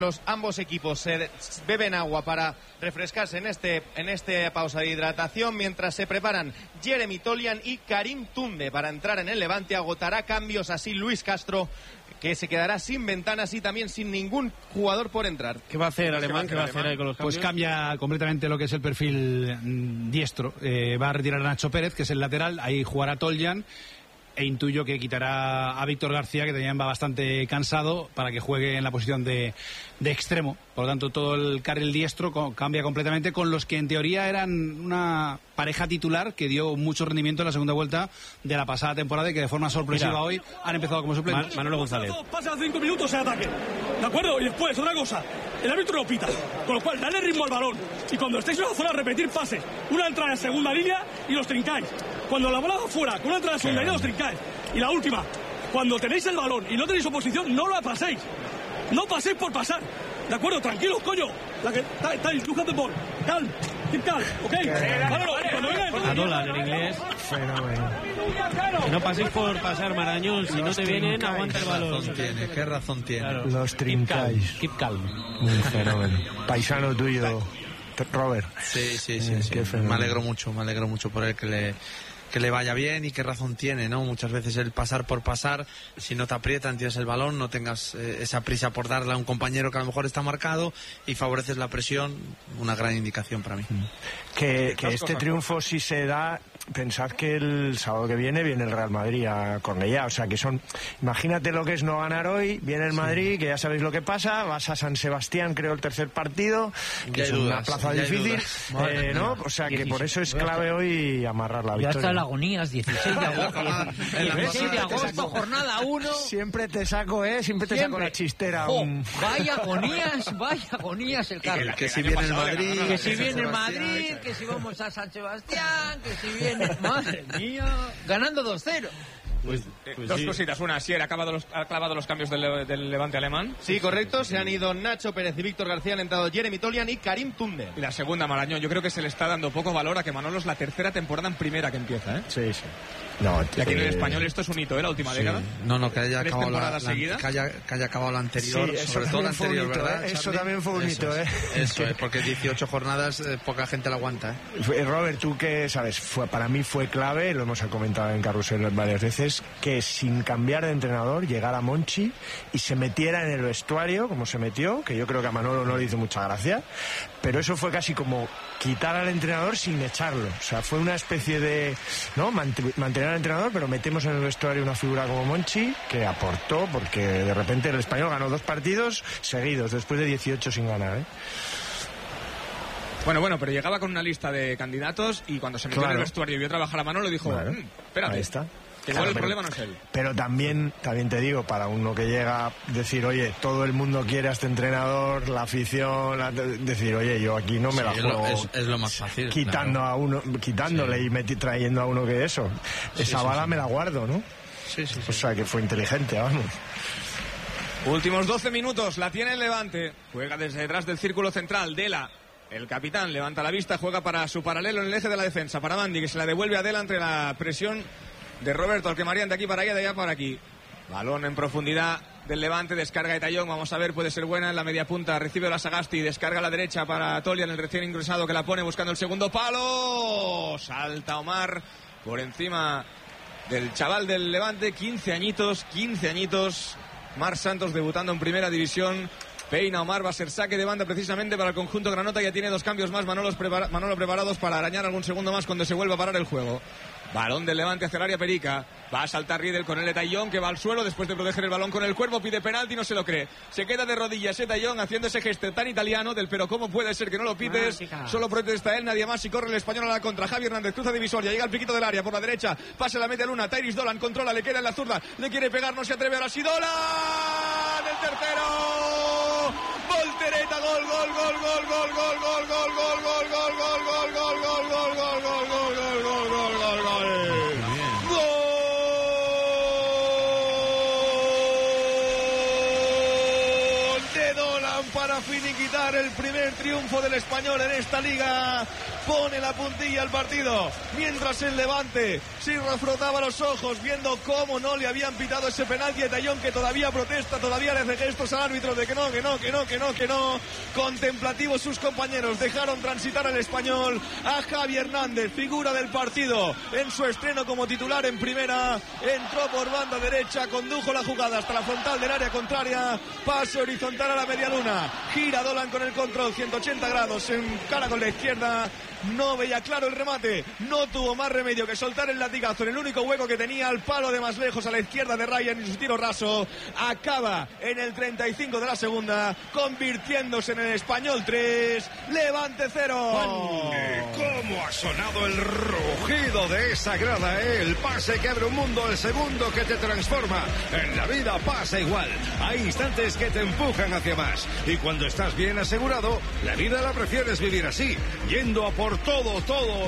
Ambos equipos se beben agua para refrescarse en esta pausa de hidratación, mientras se preparan Jeremy Tolian y Karim Tunde para entrar en el Levante. Agotará cambios así Luis Castro, que se quedará sin ventanas y también sin ningún jugador por entrar. ¿Qué va a hacer Alemán? ¿Qué va a hacer ahí con los cambios? Pues cambia completamente lo que es el perfil diestro. Va a retirar a Nacho Pérez, que es el lateral, ahí jugará Toljan. E intuyo que quitará a Víctor García, que también va bastante cansado, para que juegue en la posición de extremo. Por lo tanto, todo el carril diestro cambia completamente, con los que en teoría eran una pareja titular que dio mucho rendimiento en la segunda vuelta de la pasada temporada y que de forma sorpresiva hoy han empezado como suplentes. Manolo González. Pasan 5 minutos de ataque, ¿de acuerdo? Y después, otra cosa, el árbitro no pita, con lo cual, dale ritmo al balón. Y cuando estéis en la zona, repetir pases. Una entrada en segunda línea y los trincáis. Cuando la bola va fuera, con una entrada en segunda línea, los trincáis. Y la última, cuando tenéis el balón y no tenéis oposición, no la paséis. No paséis por pasar. ¿De acuerdo? Tranquilos, coño. La que estáis, look at the ball. Calm. Keep calm, ¿ok? A dólar en inglés. Fenómeno. Que no paséis por pasar, Marañón. Si no te vienen, aguanta el balón. ¿Qué razón tiene? Claro. Los trincáis. Keep calm. Un fenómeno. Paisano tuyo, Robert. Sí. Me alegro mucho por él, que le vaya bien. Y qué razón tiene, ¿no? Muchas veces el pasar por pasar, si no te aprietan, tienes el balón, no tengas esa prisa por darle a un compañero que a lo mejor está marcado y favoreces la presión, una gran indicación para mí. Que este triunfo sí se da. Pensad que el sábado que viene el Real Madrid a Cornellá, o sea que imagínate lo que es no ganar hoy, viene el Madrid, que ya sabéis lo que pasa, vas a San Sebastián, creo, el tercer partido, que es una plaza difícil, ¿no? O sea que por eso es clave hoy amarrar la victoria. Ya está la agonías, 16 de agosto, 16 de agosto, jornada 1. Siempre te saco la chistera. Vaya agonías el Carlos. Que si viene el Madrid, que si viene el Madrid, que si vamos a San Sebastián, que si viene, madre mía, ganando 2-0. Pues dos cositas. Una, si ha clavado los cambios del Levante alemán. Sí, correcto. Se han ido Nacho Pérez y Víctor García. Han entrado Jeremy Tolian y Karim Tunde. Y la segunda, Marañón, yo creo que se le está dando poco valor a que Manolo es la tercera temporada en primera que empieza, ¿eh? Sí. No, y aquí en el español esto es un hito, ¿eh? La última década. No, que haya acabado que haya acabado la anterior, sobre todo la anterior, ¿verdad? Eso también fue un hito, ¿eh? Eso es, porque 18 jornadas poca gente la aguanta, ¿eh? Robert, tú que sabes, para mí fue clave, lo hemos comentado en Carrusel varias veces, que sin cambiar de entrenador llegara Monchi y se metiera en el vestuario como se metió, que yo creo que a Manolo no le hizo mucha gracia, pero eso fue casi como quitar al entrenador sin echarlo. O sea, fue una especie de, ¿no?, mantener al entrenador, pero metemos en el vestuario una figura como Monchi, que aportó, porque de repente el Español ganó 2 partidos seguidos, después de 18 sin ganar, ¿eh? Bueno, pero llegaba con una lista de candidatos y cuando se metió en el vestuario y vio trabajar a Manolo dijo, espérate. Ahí está. Que igual el problema no es él. Pero también te digo, para uno que llega, decir, oye, todo el mundo quiere a este entrenador, la afición, decir, oye, yo aquí no me la juego. Es lo más fácil. Quitándole y trayendo a uno que eso. Esa bala me la guardo, ¿no? Sí. O sea, que fue inteligente, vamos. Últimos 12 minutos, la tiene el Levante. Juega desde detrás del círculo central, Dela. El capitán levanta la vista, juega para su paralelo en el eje de la defensa, para Mandi, que se la devuelve a Dela entre la presión de Roberto, al que marían de aquí para allá, de allá para aquí. Balón en profundidad del Levante, descarga de Tallón, vamos a ver, puede ser buena en la media punta, recibe la Sagasti, descarga a la derecha para Tolian, el recién ingresado, que la pone buscando el segundo palo. Salta Omar por encima del chaval del Levante, 15 añitos, Mar Santos debutando en primera división. Peina Omar, va a ser saque de banda precisamente para el conjunto granota. Ya tiene 2 cambios más Manolo preparados para arañar algún segundo más cuando se vuelva a parar el juego. Balón del Levante hacia el área Perica. Va a saltar Riedel con el Etayón, que va al suelo después de proteger el balón con el cuerpo. Pide penalti, no se lo cree. Se queda de rodillas Etayón haciendo ese gesto tan italiano del pero cómo puede ser que no lo pites. Solo protesta él, nadie más, y corre el español a la contra. Javi Hernández cruza divisoria, llega al piquito del área por la derecha. Pasa la media luna, Tairis Dolan controla, le queda en la zurda. Le quiere pegar, no se atreve, ahora sí Dolan. El tercero. Voltereta, gol. llegan para finiquitar el primer triunfo del Español en esta liga. Pone la puntilla al partido, mientras el Levante se frotaba los ojos viendo cómo no le habían pitado ese penalti a Tallón, que todavía protesta, todavía le hace gestos al árbitro de que no. Contemplativos sus compañeros, dejaron transitar al Español. A Javi Hernández, figura del partido en su estreno como titular en primera, entró por banda derecha, condujo la jugada hasta la frontal del área contraria, pase horizontal a la medialuna, gira Dolan con el control, 180 grados, encara con la izquierda, no veía claro el remate, no tuvo más remedio que soltar el latigazo en el único hueco que tenía, al palo de más lejos a la izquierda de Ryan, y su tiro raso acaba en el 35 de la segunda, convirtiéndose en el Español 3, Levante 0. ¿Cómo ha sonado el rugido de esa grada? El pase que abre un mundo, el segundo que te transforma. En la vida pasa igual. Hay instantes que te empujan hacia más. Y cuando estás bien asegurado, la vida la prefieres vivir así, yendo a por todo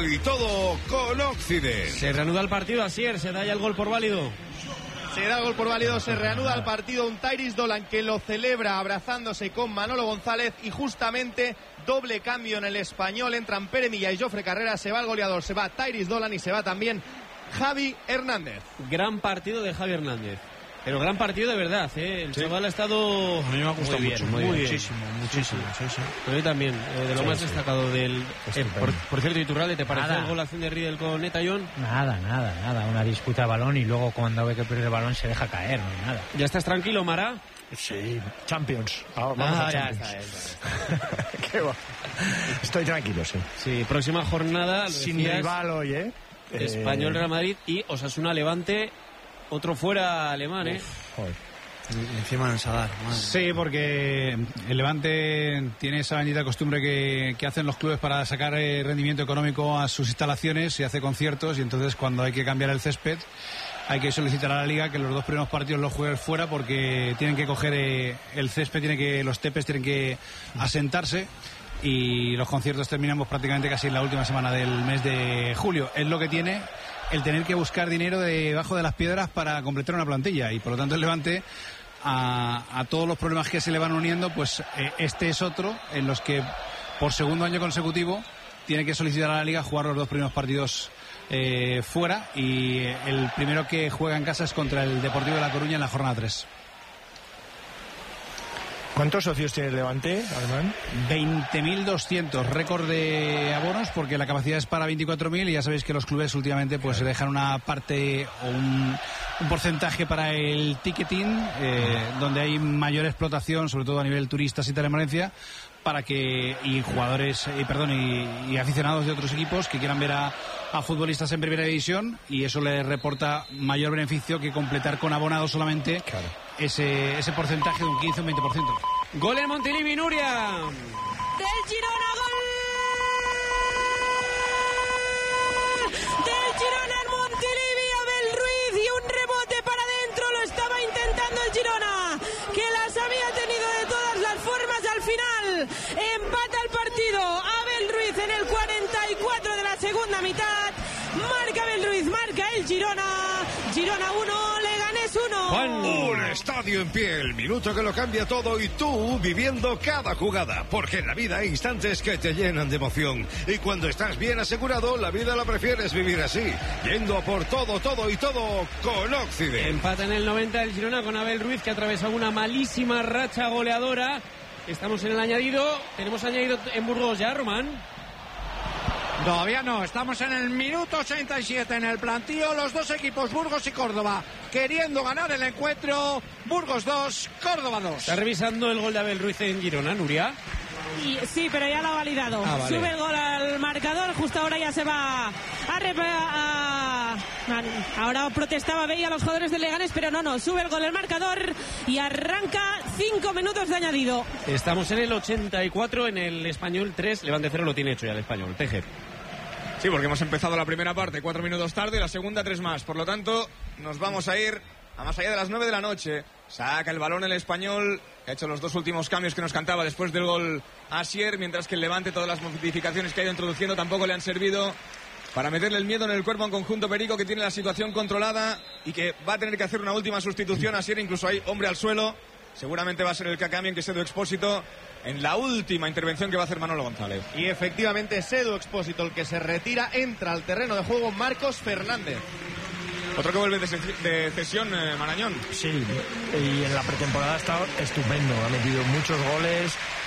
con Occident. Se reanuda el partido, Asier, se da ya el gol por válido. Se da gol por válido, se reanuda el partido, un Tyrese Dolan que lo celebra abrazándose con Manolo González, y justamente doble cambio en el Español, entran Pere Milla y Jofre Carrera, se va el goleador, se va Tyrese Dolan y se va también Javi Hernández. Gran partido de Javi Hernández. Pero gran partido de verdad, ¿eh? El chaval ha estado... A mí me ha gustado mucho, muchísimo. Pero hoy también, de lo más destacado del... por cierto, Iturralde, ¿te pareció Nada. el golación de Riedel con Netallón? Nada. Una disputa de balón y luego cuando ve que pierde el balón se deja caer, no hay nada. ¿Ya estás tranquilo, Mara? Sí, Champions. Ahora vamos a ya Champions. está. Qué va. Estoy tranquilo, sí. Sí, próxima jornada, lo Sin decías, rival hoy, ¿eh? Español, Real Madrid y Osasuna Levante, otro fuera alemán, ¿eh? Joder. Y encima en Sadar. Sí, porque el Levante tiene esa bendita costumbre que hacen los clubes para sacar rendimiento económico a sus instalaciones y hace conciertos, y entonces cuando hay que cambiar el césped hay que solicitar a la Liga que los dos primeros partidos los jueguen fuera, porque tienen que coger el césped, los tepes tienen que asentarse, y los conciertos terminamos prácticamente casi en la última semana del mes de julio. Es lo que tiene el tener que buscar dinero debajo de las piedras para completar una plantilla, y por lo tanto el Levante, a todos los problemas que se le van uniendo, pues este es otro en los que por segundo año consecutivo tiene que solicitar a la Liga jugar los dos primeros partidos fuera, y el primero que juega en casa es contra el Deportivo de La Coruña en la jornada 3. ¿Cuántos socios tiene el Levante, Armán? 20.200, récord de abonos, porque la capacidad es para 24.000, y ya sabéis que los clubes últimamente pues se dejan una parte o un porcentaje para el ticketing, donde hay mayor explotación, sobre todo a nivel turistas y televalencia, para que jugadores y aficionados de otros equipos que quieran ver a futbolistas en primera división, y eso les reporta mayor beneficio que completar con abonados solamente ese porcentaje de un 15 o un 20%. Gol en Montilivi, Nuria. Del Girona, gol del Girona en Montilivi, Abel Ruiz, y un rebote para adentro, lo estaba intentando el Girona, que las había tenido de todas las formas. Al final empata el partido Abel Ruiz en el 44 de la segunda mitad, marca Abel Ruiz, marca el Girona 1, Leganés 1. Un estadio en pie, el minuto que lo cambia todo, y tú viviendo cada jugada, porque en la vida hay instantes que te llenan de emoción, y cuando estás bien asegurado, la vida la prefieres vivir así, yendo a por todo con Occident. Empata en el 90 el Girona con Abel Ruiz, que ha atravesado una malísima racha goleadora. Estamos en el añadido, tenemos añadido en Burgos ya, Román. Todavía no, estamos en el minuto 87 en el plantío, los dos equipos, Burgos y Córdoba, queriendo ganar el encuentro. Burgos 2, Córdoba 2. Está revisando el gol de Abel Ruiz en Girona, Nuria. Sí, pero ya lo ha validado. Vale. Sube el gol al marcador, justo ahora ya se va ahora protestaba, veía a los jugadores del Leganés, pero no, sube el gol al marcador y arranca 5 minutos de añadido. Estamos en el 84, en el Español 3, Levante 0 lo tiene hecho ya el Español, Tejer. Sí, porque hemos empezado la primera parte 4 minutos tarde, la segunda 3 más. Por lo tanto, nos vamos a ir a más allá de las 9 de la noche. Saca el balón el Español, que ha hecho los dos últimos cambios que nos cantaba después del gol Asier, mientras que el Levante, todas las modificaciones que ha ido introduciendo tampoco le han servido para meterle el miedo en el cuerpo a un conjunto Perico que tiene la situación controlada y que va a tener que hacer una última sustitución. Asier, incluso hay hombre al suelo. seguramente va a ser el que cambie, que es Edu Expósito, en la última intervención que va a hacer Manolo González. Y efectivamente es Edu Expósito el que se retira, entra al terreno de juego Marcos Fernández. Otro que vuelve de cesión, Marañón. Sí, y en la pretemporada ha estado estupendo, ha metido muchos goles,